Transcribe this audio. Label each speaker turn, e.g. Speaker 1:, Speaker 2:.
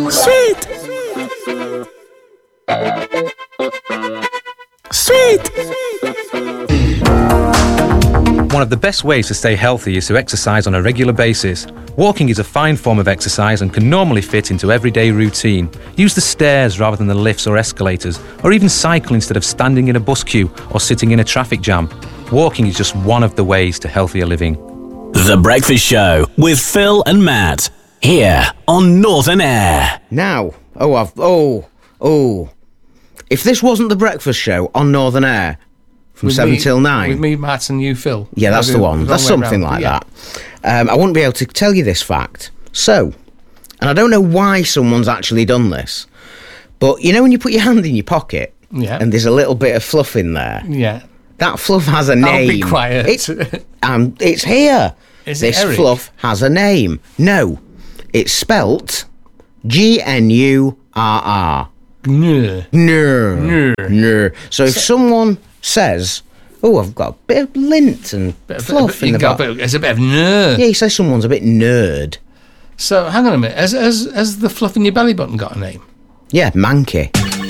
Speaker 1: Sweet! Sweet!
Speaker 2: One of the best ways to stay healthy is to exercise on a regular basis. Walking is a fine form of exercise and can normally fit into everyday routine. Use the stairs rather than the lifts or escalators, or even cycle instead of standing in a bus queue or sitting in a traffic jam. Walking is just one of the ways to healthier living.
Speaker 3: The Breakfast Show with Phil and Matt, here on Northern Air.
Speaker 4: Now, if this wasn't The Breakfast Show on Northern Air from
Speaker 5: With
Speaker 4: 7
Speaker 5: me-
Speaker 4: till 9...
Speaker 5: With me, Matt, and you, Phil.
Speaker 4: Yeah, that's the one. That's something like
Speaker 5: Yeah.
Speaker 4: that. I wouldn't be able to tell you this fact. So, and I don't know why someone's actually done this, but you know when you put your hand in your pocket
Speaker 5: Yeah.
Speaker 4: and there's a little bit of fluff in there?
Speaker 5: Yeah.
Speaker 4: That fluff has a name.
Speaker 5: I'll be quiet.
Speaker 4: It's here.
Speaker 5: Is it
Speaker 4: This
Speaker 5: Eric?
Speaker 4: fluff has a name. No, it's spelt Gnurr.
Speaker 5: Gnurr.
Speaker 4: Gnurr. So if someone says, "Oh, I've got a bit of lint and fluff in the back,"
Speaker 5: There's a bit of gnurr.
Speaker 4: yeah, you say someone's a bit nerd.
Speaker 5: So, hang on a minute. Has the fluff in your belly button got a name?
Speaker 4: Yeah, manky.